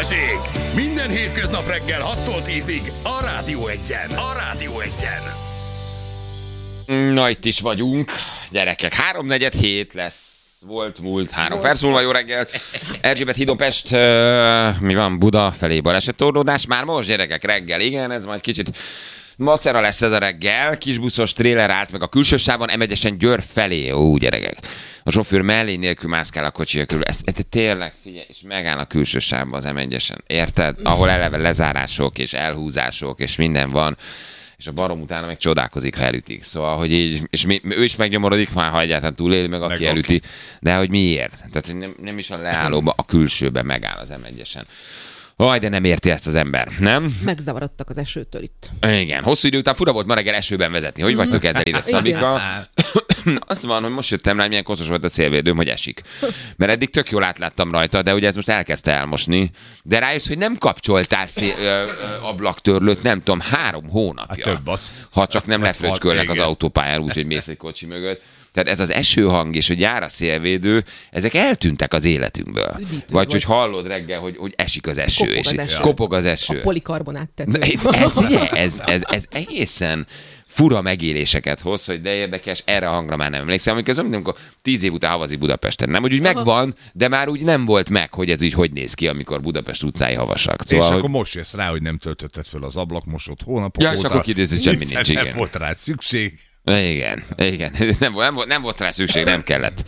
Balázsék! Minden hétköznap reggel 6-tól 10-ig a Rádió Egyen. A Rádió Egyen. Na, itt is vagyunk. Gyerekek, 3-4-7 lesz. Volt múlt 3 perc múlva, jó reggel. Erzsébet hídon Pest, mi van, Buda felé balesettorlódás. Már most, gyerekek, reggel, igen, ez majd kicsit macera lesz ez a reggel. Kisbuszos tréler állt meg a külső sávon, M1-esen Győr felé. Ó, gyerekek. A sofőr mellé nélkül mászkál a kocsi körül. Ez tényleg, figyelj, és megáll a külső sávban az M1-esen. Érted? Ahol eleve lezárások és elhúzások és minden van. És a barom utána meg csodálkozik, ha elütik. Szóval, hogy így, és ő is megnyomorodik, már ha egyáltalán túléli, meg aki elüti. De hogy miért? Tehát nem is a leállóba, a külsőben megáll az M1-esen. Aj, de nem érti ezt az ember, nem? Megzavarodtak az esőtől itt. Igen, hosszú idő után fura volt ma reggel esőben vezetni. Hogy vagytok ezzel ide, Szabika? Az van, hogy most jöttem rá, milyen koszos volt a szélvédőm, hogy esik. Mert eddig tök jól átláttam rajta, de ugye ez most elkezdte elmosni. De rájössz, hogy nem kapcsoltál ablaktörlőt, nem tudom, 3 hónapja. Több az. Ha csak nem lefröcskölnek az autópályán úgy, hogy mész egy kocsi mögött. Tehát ez az esőhang és hogy jár a szélvédő, ezek eltűntek az életünkből. Üdítő vagy hogy hallod reggel, hogy esik az eső. Kopog az eső. A polikarbonát tető. Ez egészen fura megéléseket hoz, hogy de érdekes, erre a hangra már nem emlékszem. Amikor ez amikor 10 év után havazik Budapesten. Nem, hogy úgy megvan, de már úgy nem volt meg, hogy ez úgy hogy néz ki, amikor Budapest utcái havasak. Szóval, és akkor most jössz rá, hogy nem töltötted föl az ablakmosót hónapok óta. Ja, és akkor kiderül, semmi nincs. Nem volt rá szükség. Igen. Nem volt rá szükség, nem kellett.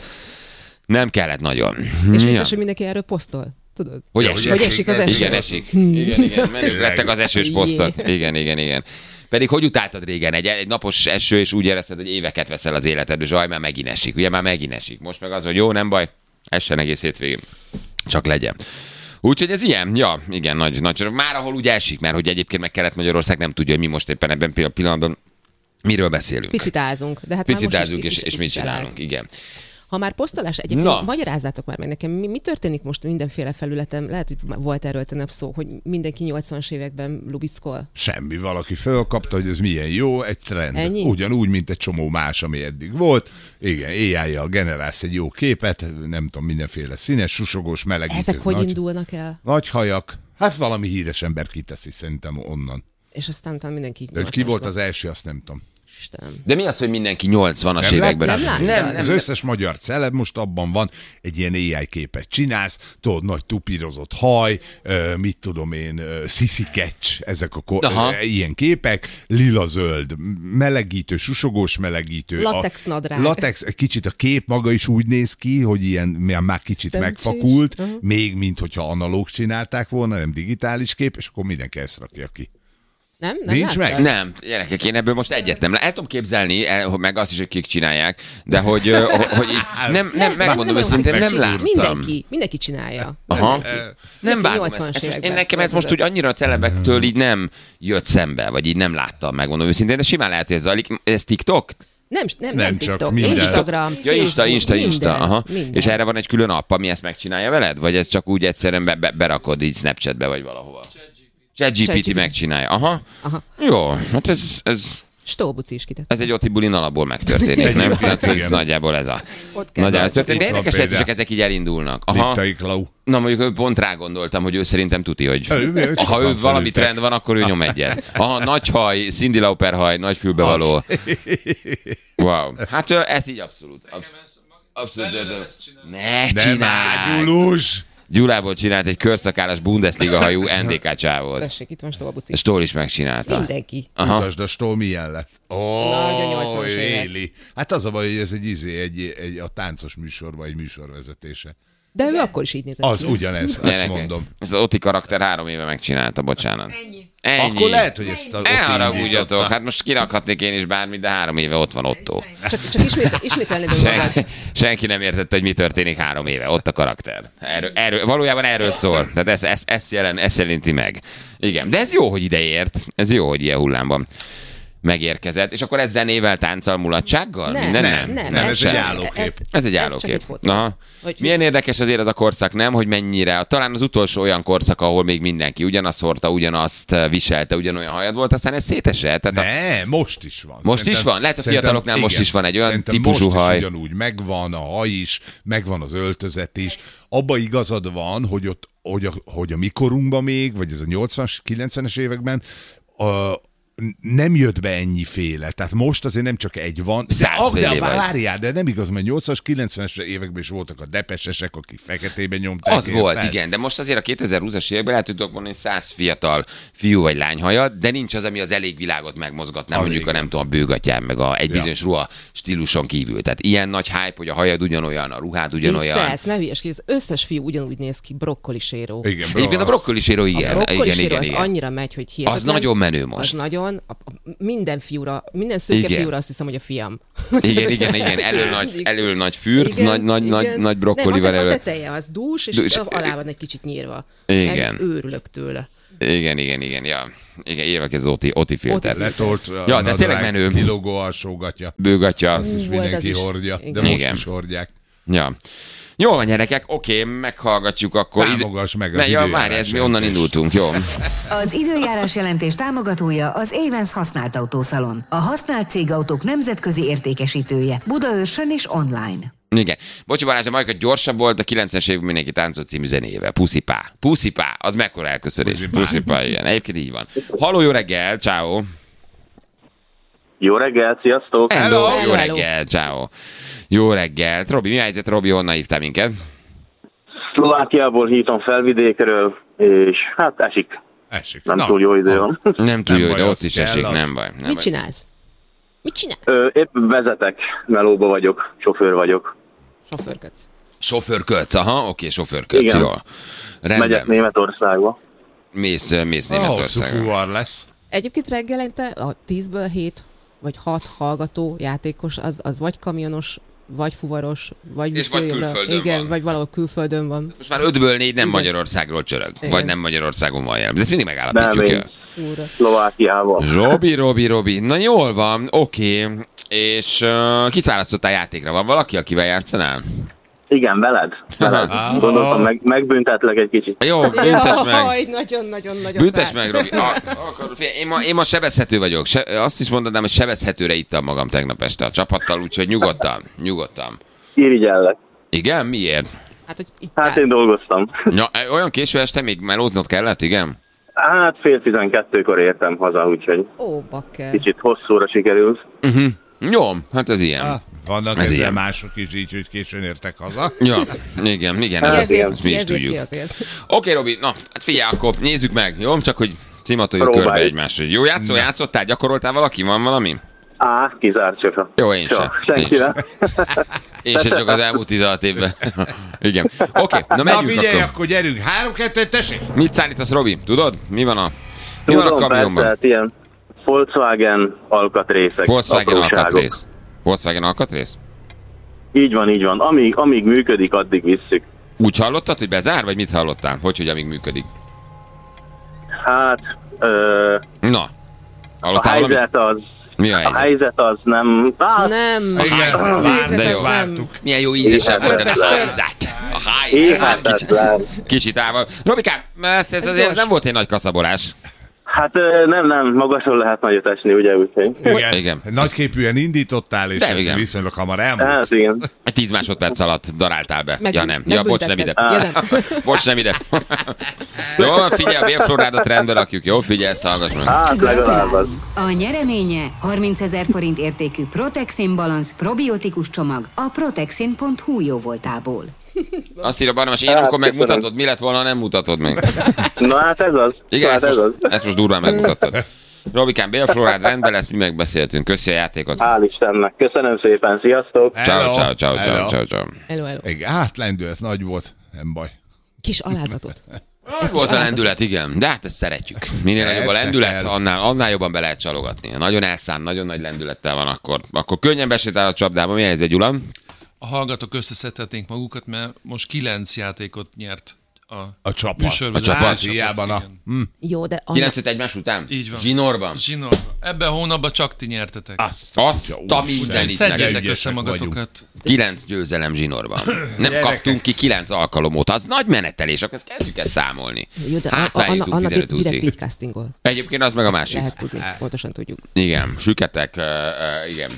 Nem kellett nagyon. És biztos, hogy mindenki erről posztol. Tudod? Hogy esik az eső. Igen, esik. Igen. Menők lettek az esős posztok. Igen. Pedig hogy utáltad régen egy napos eső, és úgy érezted, hogy éveket veszel az életedből, és már megint esik. Ugye már megint esik. Most meg az, hogy jó, nem baj, essen egész hétvégén. Csak legyen. Úgyhogy ez ilyen, ja, igen, nagy. Már ahol úgy esik, mert hogy egyébként meg Kelet-Magyarország nem tudja, hogy mi most éppen ebben a pillanatban miről beszélünk. Picitázunk. De hát Picitázunk, és mit csinálunk, igen. Ha már posztolás, egyébként magyarázzátok már meg nekem, mi történik most mindenféle felületen? Lehet, hogy volt erről tegnap szó, hogy mindenki 80-as években lubickol. Semmi, valaki fölkapta, hogy ez milyen jó, egy trend. Ennyi? Ugyanúgy, mint egy csomó más, ami eddig volt. Igen, AI-jal generálsz egy jó képet, nem tudom, mindenféle színes, susogós, melegítő. Ezek hogy indulnak el? Nagy hajak. Hát valami híres ember kiteszi szerintem onnan. És aztán mindenki de ki volt az első, azt nem tudom. Istenem. De mi az, hogy mindenki 80-as években? Nem. Az összes magyar celeb most abban van, egy ilyen AI képet csinálsz, tudod, nagy tupírozott haj, mit tudom én, sziszikecs, ezek a ilyen képek, lila-zöld, melegítő, susogós melegítő. Latex nadrág. Latex, kicsit a kép maga is úgy néz ki, hogy ilyen már kicsit szemcsés. Megfakult, még mint hogyha analóg csinálták volna, nem digitális kép, és akkor mindenki ezt rakja ki. Nem nincs meg? Nem, gyerekek, én ebből most egyet nem. El tudom képzelni, meg azt is, hogy kik csinálják, de hogy nem megmondom őszintén, nem láttam. Mindenki csinálja. Aha. Nem bánom ezt. Nekem ez most úgy annyira a celebektől így nem jött szembe, vagy így nem láttam, megmondom őszintén, de simán lehet, hogy ez zajlik. Ez TikTok? Nem csak TikTok, minden. Instagram, Facebook, Insta. Aha. Minden. És erre van egy külön app, ami ezt megcsinálja veled? Vagy ez csak úgy egyszerűen berakod így Snapchatbe, vagy valahova? ChatGPT megcsinálja. Aha. Jó, hát ez Stolbuci is kitett. ez egy Oti bulin alapból megtörténik, nem? Tehát, hogy nagyjából ez a... Nagyjából történik. De érdekes lehet, hogy csak ezek így elindulnak. Aha. Na mondjuk pont rá gondoltam, hogy ő szerintem tuti, hogy ha ő valami trend van, akkor ő nyom egyet. Aha, nagy haj, Cindy Lauper haj, nagy fülbevaló. Wow. Hát ez így abszolút. Abszolút. Ne csinálj! Gyulából csinált egy körszakállas Bundesliga hajú NDK csávot. Tessék, itt van Stolbuci. Stól is megcsinálta. Mindenki. Mutasd a Stól milyen lett. Nagyon 80-as évek. Éli. Hát az a baj, hogy ez egy a táncos műsorban egy műsorvezetése. De ő akkor is így nézett. Az ugyanez, azt mondom. Ez az Oti karakter 3 éve megcsinálta, bocsánat. Ennyi. Akkor lehet, hogy ezt a Oti elharagudjatok, hát most kirakhatnék én is bármit, de 3 éve ott van Otto. Csak ismételni dolgokat. Senki nem értette, hogy mi történik 3 éve. Ott a karakter. Valójában erről szól. Tehát ezt jelenti meg. Igen, de ez jó, hogy ideért. Ez jó, hogy ilyen hullámban megérkezett. És akkor ez zenével, tánccal, mulatsággal? Nem. Ez egy állókép. Ez egy állókép. Milyen érdekes azért az a korszak, nem? Hogy mennyire, talán az utolsó olyan korszak, ahol még mindenki ugyanazt hordta, ugyanazt viselte, ugyanolyan hajad volt, aztán ez szétesett. Most is van. Most is van? Lehet a fiataloknál most is van egy olyan típusú most haj. Is ugyanúgy megvan a haj is, megvan az öltözet is. Abba igazad van, hogy ott hogy a mikorunkban még, vagy ez a 80-as, 90-es években nem jött be ennyiféle. Tehát most azért nem csak egy van. De várjál, de nem igaz, mert 80-as, 90-es években is voltak a depesesek, akik feketében nyomták. Az volt, igen, de most azért a 2020-as években lehet tudok mondani 100 fiatal fiú vagy lány hajat, de nincs az, ami az elég világot megmozgatná, mondjuk a nem tudom, a bőgatyám, meg egy bizonyos ruha stíluson kívül. Tehát ilyen nagy hype, hogy a hajad ugyanolyan, a ruhád ugyanolyan. Vicces, ne hülyes ki, az összes fiú ugyanúgy néz ki, brokkoliséró. Igen, egyébként a brokkoliséró, igen. Igen, az annyira megy, hogy hihetetlen. Az nagyon menő most. Az nagyon. Minden fiúra, minden szőke fiúra azt hiszem, hogy a fiam. Igen. Elől nagy fürt, nagy brokkolivel elől. A teteje az dús, és alá van egy kicsit nyírva. Igen. Meg őrülök tőle. Igen. Ja. Igen, évek ez Oti filter. Letolt, ja, de tényleg menő. Kilógó alsógatja. Bőgatja. És mindenki hordja, de most is hordják. Ja. Jó van, gyerekek, oké, meghallgatjuk akkor. Támogass meg az időjárás. Várj, mi onnan indultunk, jó? Az időjárás jelentés támogatója az Evans használt autószalon. A használt cégautók nemzetközi értékesítője. Budaörsön és online. Igen. Bocsi Balázs, a Majka gyorsabb volt, a 90-es évben mindenki táncolt című zenével. Puszipá, az mekkora elköszönés. Puszipá, igen. Egyébként így van. Halló, jó reggel, ciao. Jó reggel, sziasztok! Hello. Jó reggel, ciao. Jó reggelt. Robi, mi a helyzet? Robi, honnan hívtál minket? Szlovákiából hívom Felvidékről, és hát esik. Nem túl jó idő van. Nem túl jó idő, ott is esik, nem baj. Mit csinálsz? Épp vezetek, melóba vagyok, sofőr vagyok. Sofőrködsz. Aha, oké, sofőrködsz, jó. Rendben. Megyek Németországba. Mész Németországba. Fuvar lesz. Egyébként reggelente a 10-ből 7 vagy 6 hallgató játékos, az vagy kamionos, vagy fuvaros, vagy és vagy külföldön igen, van. Vagy valahol külföldön van. Most már 5-ből 4 nem Magyarországról csörög. Igen. Vagy nem Magyarországon van jelen. De ezt mindig megállapítjuk. Szlovákiával. Robi. Na jól van, oké. És kit választottál játékra? Van valaki, akivel játszanál? Igen, veled. Gondoltam, megbüntetlek egy kicsit. Jó, büntess meg. Nagyon. Büntess meg, Robi. Én ma sebezhető vagyok. Azt is mondanám, hogy sebezhetőre ittam magam tegnap este a csapattal, úgyhogy nyugodtan. Irigyellek. Igen? Miért? Hát én dolgoztam. Ja, olyan késő este még melóznod kellett, igen? Hát 11:30-kor értem haza, úgyhogy bakker. Kicsit hosszúra sikerült. Jó, hát ez ilyen. Vannak ezzel ilyen mások is így, hogy későn értek haza. Ja, igen, ezt mi is tudjuk. Oké, Robi, na, hát figyelj, akkor nézzük meg, jó? Csak hogy cimatoljuk körbe egymásra. Jó, játszottál, gyakoroltál valaki? Van valami? Kizárt csak. Jó, én sem. Senkire. Én sem, csak az elmúlt 16 évben. Igen. Oké, na menjünk. Na figyelj, akkor gyerünk. 3-2-1, tessék! Mit szállítasz, Robi? Tudod? Mi van a kamionban? Persze, ilyen Volkswagen alkatrészek. Volkswagen alkatrész? Így van. Amíg működik, addig visszük. Úgy hallottad, hogy bezár, vagy mit hallottál? Hogy amíg működik? Hát... Na. A helyzet az... Mi a helyzet? A helyzet az nem... Nem. De jó. Vártuk. Milyen jó ízesen mondtad a helyzet. A helyzet. Kicsit ával. Robikám, ez azért nem volt egy nagy kaszabolás. Hát nem, magasról lehet nagyot esni, ugye, úgyhogy. Igen. Nagyképűen indítottál, és ez viszonylag hamar elmúlt. Hát igen. Egy 10 másodperc alatt daráltál be. Ja nem. Ja, bocs, nem ide. Bocs, nem ide. Jó, figyelj, a bélflorádat rendbe rakjuk. Jó, figyelj, hallgass meg. Hát legalább az. A nyereménye 30 000 forint értékű Protexin Balance probiotikus csomag a protexin.hu jóvoltából. Azt írja Barnabás, én amikor megmutatod, mi lett volna, nem mutatod meg. Na hát ez az. Igen, ezt most durván megmutattad. Robikám, bélflorád rendben lesz, mi megbeszéltünk. Köszi a játékot. Hál' Istennek. Köszönöm szépen, sziasztok. Ciao. Hello. Lendület nagy volt, nem baj. Kis alázatot. Nagy volt a lendület, igen, de hát ezt szeretjük. Minél nagyobb a lendület, annál jobban be lehet csalogatni. Nagyon elszán, nagyon nagy lendülettel van, akkor könnyen besétál a csapdába. Mi a helyzet, Gyula? A hallgatók összeszedhetnénk magukat, mert most 9 játékot nyert a csapat. A csapat. Hiában Jó, de... 9 egymás után? Így van. Zsinórban? Ebben a hónapban csak ti nyertetek. Azt a mindenit. Szedjétek össze magatokat. 9 győzelem zsinórban. Nem kaptunk ki 9 alkalom óta. Az nagy menetelés, akkor kezdjük el számolni. Jó, de annak direkt így castingol. Egyébként az meg a másik. Lehet tudni, pontosan tudjuk. Igen, süketek, igen,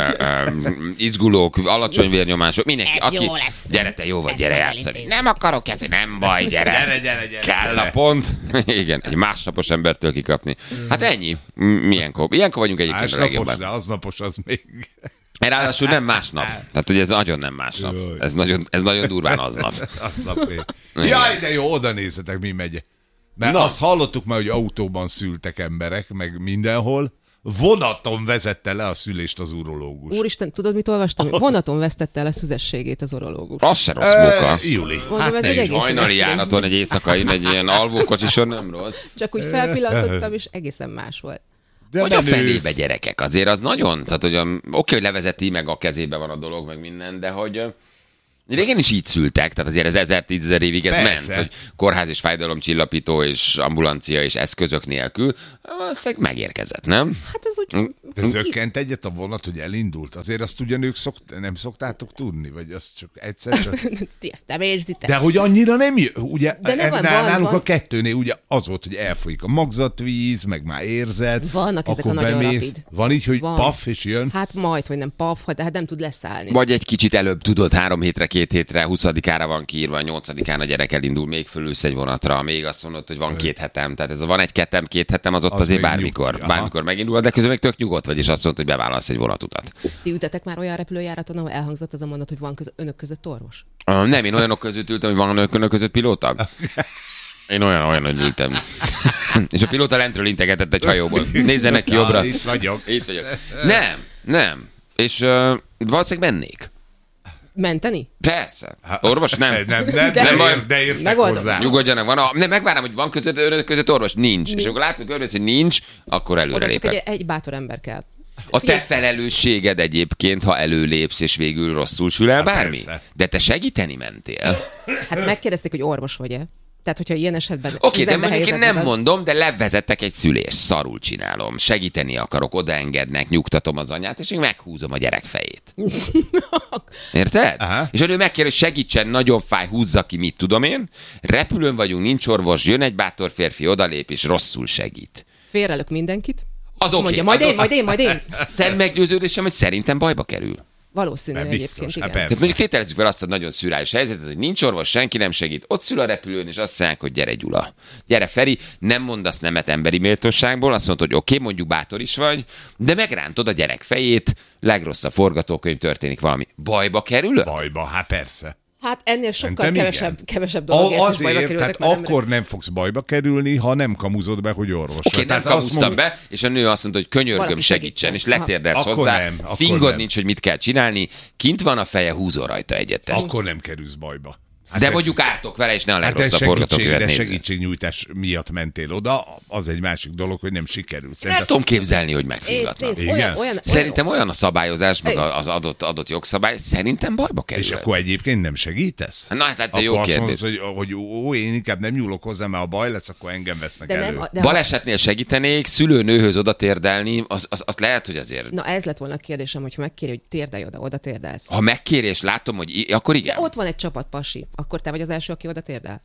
izgulók, alacsony vérnyomások, mindenki, ez aki... jó lesz. Gyere te, jó vagy, Ezt gyere meg játszani. elintézni. Nem akarok játszani, nem baj, gyere. Gyere. Kell a pont. Igen, egy másnapos embertől kikapni. Hát ennyi. Ilyenkor vagyunk egyébként a legjobban. De aznapos az még... Ráadásul nem másnap. Tehát, hogy ez nagyon nem másnap. Ez nagyon durván aznap. Jaj, de jó, oda nézzetek, mi megy. Mert azt hallottuk már, hogy autóban szültek emberek, meg mindenhol. Vonaton vezette le a szülést az urológus. Úristen, tudod, mit olvastam? Vonaton vesztette el a szüzességét az urológus. Az se rossz munka. Júli. Mondom, ez egy egészen Hajnali járaton egy éjszakain egy ilyen alvókocsison nem rossz. Csak úgy felpillantottam, és egészen más volt. De hogy a fenébe gyerekek, azért az nagyon, tehát hogy oké, hogy levezeti, meg a kezébe van a dolog, meg minden, de hogy régen is így szültek, tehát azért ez 1000-10 évig ez ment, hogy kórház és fájdalomcsillapító és ambulancia és eszközök nélkül, azt megérkezett, nem? Hát ez úgy... De zökkent egyet a vonat, hogy elindult. Azért azt ugyanők nem szoktátok tudni? Vagy azt csak egyszer csak... Ti ezt nem érzitek. De hogy annyira nem jön. Ugye de nem nálunk van. A kettőnél ugye az volt, hogy elfolyik a magzatvíz, meg már érzed. Vannak ezek a nagyon rapid. Van így, hogy paf, és jön? Hát majd, hogy nem paf, de hát nem tud leszállni. Vagy egy kicsit előbb tudod, 3 hétre, 2 hétre, 20-ára van kiírva, 8-án a gyerek elindul, még fölülsz egy vonatra, még azt mondod, hogy van 2 hetem. Tehát ez a van egy 2 hetem, az ott az azért bármikor megindul, de közben még tök nyugodt vagy, és azt mondod, hogy bevállalsz egy vonatutat. Ti ültetek már olyan repülőjáraton, ahol elhangzott az a mondat, hogy van önök között orvos? Nem, én olyanok között ültem, hogy van önök között pilóta. Én olyan, hogy ültem. És a pilóta lentről integetett egy hajóból. Nézzenek ki jobbra. Itt vagyok. Nem. És valószínűleg mennék. Menteni? Persze. Orvos nem. Nem de értek megoldom. hozzá. Nyugodjanak, megvárom, hogy van önök között orvos. Nincs. És akkor látod, hogy nincs, akkor előre lépek. Csak egy bátor ember kell. A te felelősséged egyébként, ha előlépsz, és végül rosszul sül el bármi. Persze. De te segíteni mentél. Hát megkérdezték, hogy orvos vagy-e? Tehát, hogyha ilyen esetben... Oké, de mondjuk én nem mondom, de levezettek egy szülést, szarul csinálom, segíteni akarok, odaengednek, nyugtatom az anyát, és én meghúzom a gyerek fejét. Érted? Aha. És ő megkér, hogy segítsen, nagyon fáj, húzza ki, mit tudom én. Repülőn vagyunk, nincs orvos, jön egy bátor férfi, odalép, és rosszul segít. Félrelök mindenkit. Az oké. Mondja, majd én. Szent meggyőződésem, hogy szerintem bajba kerül. Valószínű Nem, egyébként, biztos, igen. Tehát mondjuk tételezzük fel azt a nagyon szürreális helyzetet, hogy nincs orvos, senki nem segít. Ott szül a repülőn, és azt mondják, hogy gyere Gyula. Gyere Feri, nem mondasz nemet emberi méltóságból, azt mondod, hogy oké, mondjuk bátor is vagy, de megrántod a gyerek fejét, legrosszabb forgatókönyv, történik valami. Bajba kerülök? Bajba, hát persze. Hát ennél sokkal Szerintem kevesebb dologért is bajba Azért, kerültek. tehát akkor nem fogsz bajba kerülni, ha nem kamuzod be, hogy orvos. Oké, nem kamusztam be, és a nő azt mondta, hogy könyörgöm, Valaki segítsen, és letérdelsz Akkor hozzá, nem, akkor fingod nem. nincs, hogy mit kell csinálni, kint van a feje, húzol rajta egyet. Akkor nem kerülsz bajba. Hát De ez- mondjuk ártok vele, és ne a Hát legrosszabb de forgatókönyvet nézzük. segítségnyújtás miatt mentél oda, az egy másik dolog, hogy nem sikerült. Nem tudom képzelni, hogy megfingatnak. Igen. Szerintem olyan a szabályozás, meg az adott jogszabály, szerintem bajba kerül. És akkor egyébként nem segítesz? Na hát ez Akkor jó azt kérdés. mondod, hogy én inkább nem nyúlok hozzá, mert ha baj lesz, akkor engem vesznek De elő. nem, Balesetnél segítenék, szülőnőhöz oda térdelni, az lehet, hogy azért. Na ez lett volna a kérdésem, hogyha megkéri, hogy térdelj oda térdelsz. Ha megkérés látom, hogy akkor igen. De ott van egy csapat pasi, akkor te vagy az első, aki oda térdel.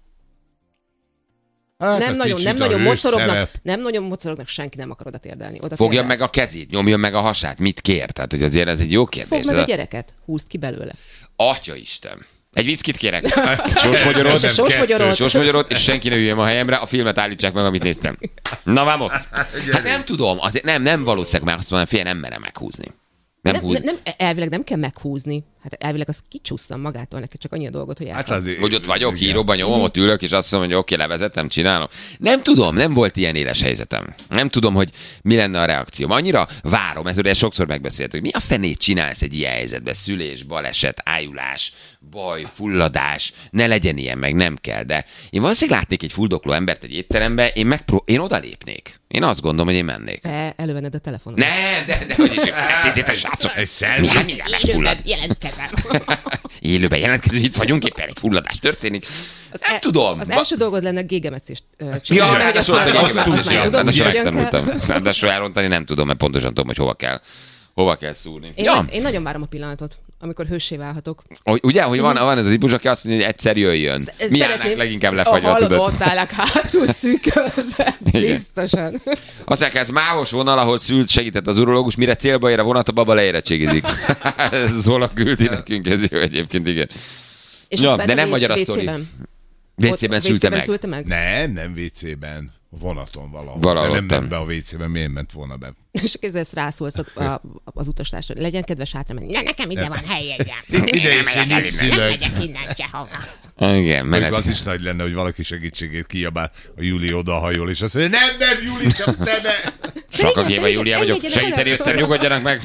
Hát, Nem a kicsit nagyon a mocorognak, hősszerep. nem nagyon mocorognak, senki nem akar oda térdelni. Oda Fogja térdelsz. meg a kezét, nyomjon meg a hasát, mit kér? Tehát, hogy azért ez egy jó kérdés. Fogd meg a gyereket, húzd ki belőle. Atya Isten. Egy viszkit kérek. Egy sósmagyarót. És egy sósmagyarót. Sósmagyarót, és senki ne üljön a helyemre, a filmet állítsák meg, amit néztem. Na, vamos. Hát nem tudom, azért nem valószínűleg már azt mondom, fél nem merem meghúzni. Elvileg nem kell meghúzni. Hát elvileg az kicsusszan magától, neked csak annyi a dolgot, hogy Hát elkap. azért, Hogy ott vagyok, igen. híróban nyomom, ott ülök, és azt mondom, hogy oké, levezetem, csinálom. Nem tudom, nem volt ilyen éles helyzetem. Nem tudom, hogy mi lenne a reakció. Annyira várom, ezt sokszor megbeszéltük, hogy mi a fenét csinálsz egy ilyen helyzetben? Szülés, baleset, ájulás, baj, fulladás, ne legyen ilyen, meg nem kell. De én valószínűleg látnék egy fuldokló embert egy étterembe, én odalépnék. Én azt gondolom, hogy én mennék. Te elővenned a telefonot. Nem, de hogy is, ezt hiszétek, srácok. Egy szelfi. Mindjárt megfullad. Jelentkezz. nehezem. Élőben jelentkezünk, itt vagyunk, éppen egy fulladás történik. Nem tudom. Az első dolgod lenne gégemetszést csinálni. Ja, ráadásul a gégemetszést megtanultam. Ráadásul elrontani nem tudom, mert pontosan tudom, hogy hova kell szúrni. Én nagyon várom a pillanatot, amikor hőssé válhatok. Ugye, hogy van ez az típus, aki azt mondja, hogy egyszer jöjjön. Mi állnánk leginkább lefagyva, tudod? Ott állnak hátul szűkölve. Biztosan. Azt ez mávos vonal, ahol segített az urológus, mire célba ér a vonat, a baba leérettségizik. Ez Zola küldi nekünk, ez jó egyébként, igen. De nem magyar a sztori. WC-ben szülte meg? Nem WC-ben. A vonaton valahol. De nem be a WC-ben, miért ment volna be? És ezt rászólsz az utastársra. Legyen kedves hátra, nekem ide van helyegyem. Ide is egy nyugszülök. Megyek innen sehova. Igen, menet. Az is nagy lenne, hogy valaki segítségét kiabál, a Júli odahajol, és azt mondja, nem, Júli, csak te ne. Sakagéva Júlia vagyok, segíteni jöttem, nyugodjanak meg.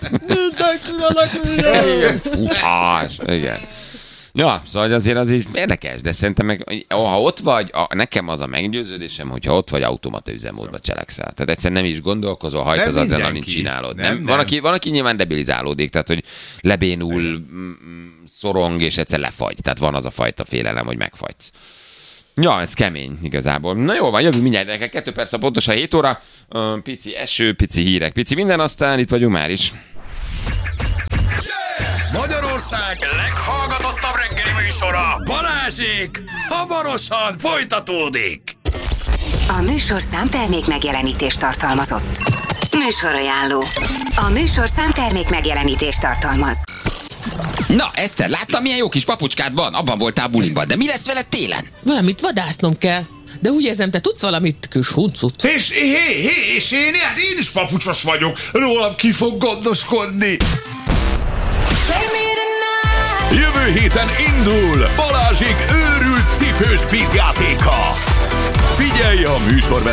Futás, igen. Ja, szóval azért az így érdekes, de szerintem meg, ha ott vagy, nekem az a meggyőződésem, hogyha ott vagy, automata üzemmódba cselekszel. Tehát egyszerűen nem is gondolkozol, hajt az adrenalin csinálod. Nem. Van, aki nyilván debilizálódik, tehát hogy lebénul, szorong, és egyszer lefagy. Tehát van az a fajta félelem, hogy megfagysz. Ja, ez kemény igazából. Na jó van, jövünk mindjárt, neked 2 perc, pontosan 7 óra. Pici eső, pici hírek, pici minden, aztán itt vagyunk már is. Magyarország leghallgatottabb reggeli műsora, Balázsék, hamarosan folytatódik. A műsorszám termék megjelenítést tartalmazott. Műsorajánló. A műsorszám termék megjelenítést tartalmaz. Na, Eszter, láttam, milyen jó kis papucskád van? Abban voltál buliban, de mi lesz veled télen? Valamit vadásznom kell. De úgy érzem, te tudsz valamit, kis huncut. És én is papucsos vagyok. Rólam ki fog gondoskodni. Jövő héten indul Balázsék őrült cipős kvízjátéka. Figyelj a műsor